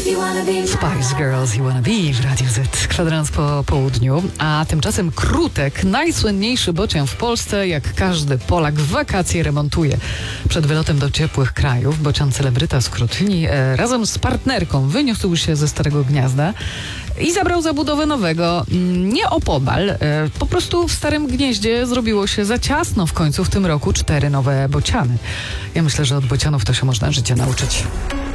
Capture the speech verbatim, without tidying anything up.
Spice Girls You Wanna Be w Radiu Z. Kwadrans po południu. A tymczasem Krutek, najsłynniejszy bocian w Polsce, jak każdy Polak w wakacje remontuje. Przed wylotem do ciepłych krajów bocian celebryta z Krutni e, razem z partnerką wyniósł się ze starego gniazda i zabrał zabudowę nowego. Nie opodal, e, po prostu w starym gnieździe zrobiło się za ciasno. W końcu w tym roku cztery nowe bociany. Ja myślę, że od bocianów to się można życie nauczyć.